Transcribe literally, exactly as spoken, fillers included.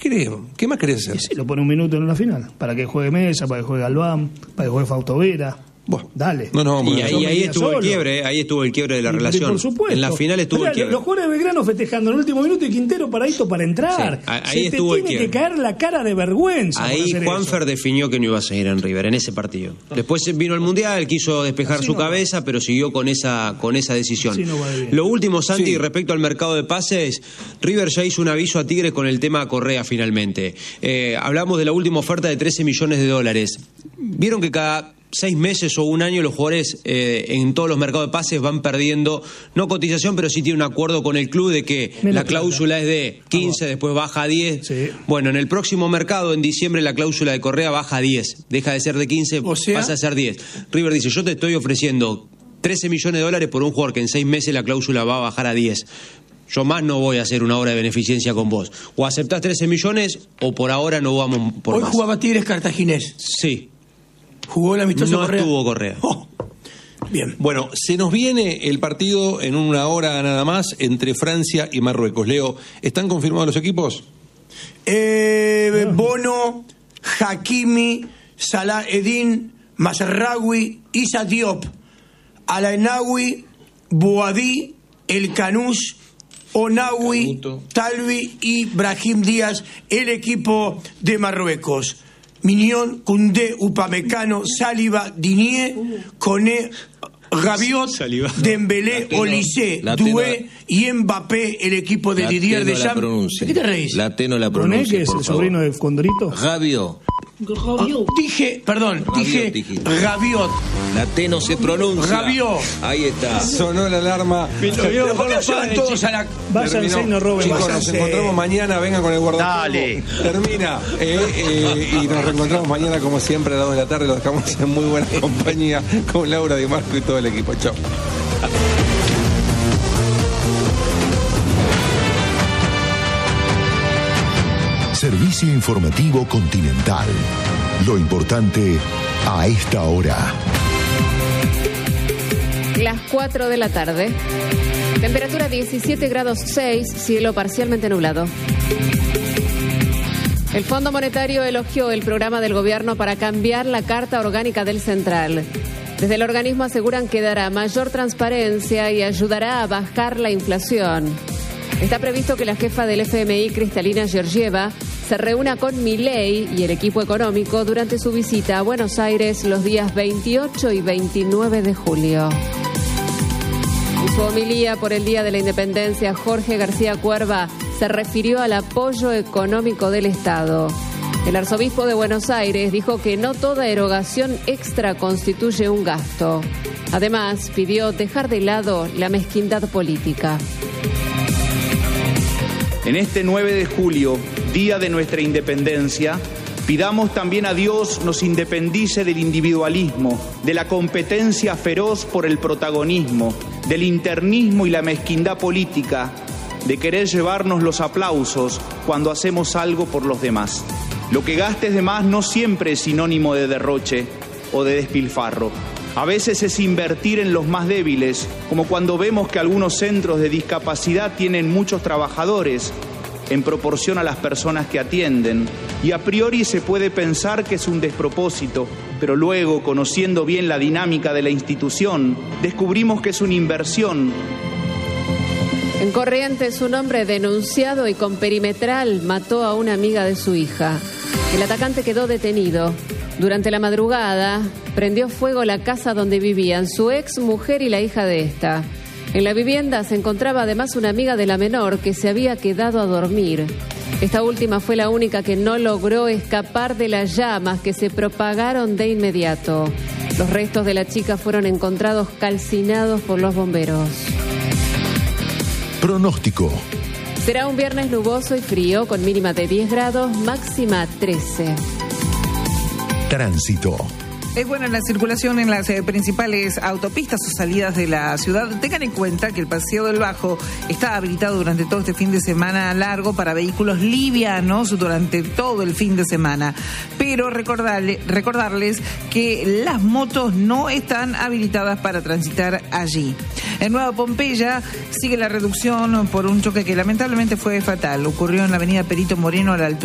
querés? ¿Qué más querés hacer? Y si lo pone un minuto en la final, para que juegue Mesa, para que juegue Albán, para que juegue Fausto Vera. Bueno, dale. No, no, y ahí, ahí estuvo solo. el quiebre, ¿eh? Ahí estuvo el quiebre de la Y, relación. por supuesto. En la final estuvo Mirá, el quiebre. Los jugadores de Belgrano festejando en el último minuto y Quintero paradito para entrar. Sí, ahí Se te estuvo el tiene quiebre. que caer la cara de vergüenza. Ahí por hacer Juanfer eso. definió que no iba a seguir en River, en ese partido. Después vino el Mundial, quiso despejar Así su no va. cabeza, pero siguió con esa, con esa decisión. Así no va bien. Lo último, Santi, Sí. respecto al mercado de pases, River ya hizo un aviso a Tigres con el tema Correa finalmente. Eh, hablamos de la última oferta de trece millones de dólares. Vieron que cada seis meses o un año los jugadores eh, en todos los mercados de pases van perdiendo, no cotización, pero sí tiene un acuerdo con el club de que Menos la plata. cláusula es de quince, después baja a diez. Sí. Bueno, en el próximo mercado, en diciembre, la cláusula de Correa baja a diez. Deja de ser de quince, O sea- pasa a ser diez. River dice, yo te estoy ofreciendo trece millones de dólares por un jugador que en seis meses la cláusula va a bajar a diez. Yo más no voy a hacer una obra de beneficencia con vos. O aceptás trece millones o por ahora no vamos por Hoy más. jugaba Tigres Cartaginés. Sí, Jugó el amistoso no Correa. estuvo Correa. Oh, bien. Bueno, se nos viene el partido en una hora nada más entre Francia y Marruecos. Leo, ¿están confirmados los equipos? Eh, Bono, Hakimi, Salah Eddin, Mazraoui, Issa Diop, Alainaoui, Boadí, El Canús, Onaoui, Canuto. Talvi y Brahim Díaz, el equipo de Marruecos. Mignon, Koundé, Upamecano, Saliba, Dinier, Koné, Rabiot, Saliba. Dembélé, Latino, Olysée, Latino. Doué y Mbappé, el equipo de La Didier T no la Deschamps. pronuncie. ¿De qué te reís? La T no la Boné, pronuncia, que es por el favor. sobrino de Condorito. Gabio. Ah, dije, perdón, Rabiot, dije dijiste. Rabiot. La T no se pronuncia. Rabiot. Ahí está. Sonó la alarma. ¿Por qué se van todos a la... Váyanse y no roben Chicos, más. nos Váyanse. encontramos mañana. Vengan con el guardapolvo. Dale. Termina. eh, eh, y nos reencontramos mañana, como siempre, a las dos de la tarde. Lo dejamos en muy buena compañía con Laura Di Marco y todo el equipo. Chao. Servicio informativo Continental. Lo importante a esta hora. Las cuatro de la tarde. Temperatura diecisiete grados seis, cielo parcialmente nublado. El Fondo Monetario elogió el programa del gobierno para cambiar la Carta Orgánica del Central. Desde el organismo aseguran que dará mayor transparencia y ayudará a bajar la inflación. Está previsto que la jefa del F M I, Cristalina Georgieva, se reúna con Milei y el equipo económico durante su visita a Buenos Aires los días veintiocho y veintinueve de julio. En su homilía por el Día de la Independencia, Jorge García Cuerva se refirió al apoyo económico del Estado. El arzobispo de Buenos Aires dijo que no toda erogación extra constituye un gasto. Además, pidió dejar de lado la mezquindad política. En este nueve de julio, día de nuestra independencia, pidamos también a Dios nos independice del individualismo, de la competencia feroz por el protagonismo, del internismo y la mezquindad política, de querer llevarnos los aplausos cuando hacemos algo por los demás. Lo que gastes de más no siempre es sinónimo de derroche o de despilfarro. A veces es invertir en los más débiles, como cuando vemos que algunos centros de discapacidad tienen muchos trabajadores en proporción a las personas que atienden. Y a priori se puede pensar que es un despropósito, pero luego, conociendo bien la dinámica de la institución, descubrimos que es una inversión. En Corrientes, un hombre denunciado y con perimetral mató a una amiga de su hija. El atacante quedó detenido. Durante la madrugada, prendió fuego la casa donde vivían su ex mujer y la hija de esta. En la vivienda se encontraba además una amiga de la menor que se había quedado a dormir. Esta última fue la única que no logró escapar de las llamas que se propagaron de inmediato. Los restos de la chica fueron encontrados calcinados por los bomberos. Pronóstico. Será un viernes nuboso y frío con mínima de diez grados, máxima trece. Tránsito. Es buena la circulación en las eh, principales autopistas o salidas de la ciudad. Tengan en cuenta que el Paseo del Bajo está habilitado durante todo este fin de semana largo para vehículos livianos durante todo el fin de semana. Pero recordarle, recordarles que las motos no están habilitadas para transitar allí. En Nueva Pompeya sigue la reducción por un choque que lamentablemente fue fatal. Ocurrió en la avenida Perito Moreno a la altura